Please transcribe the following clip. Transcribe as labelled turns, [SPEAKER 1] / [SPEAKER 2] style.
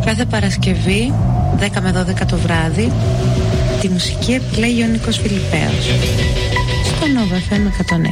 [SPEAKER 1] Κάθε Παρασκευή 10 με 12 το βράδυ τη μουσική επιλέγει ο Νίκος Φιλιππέος στο Nova FM 106.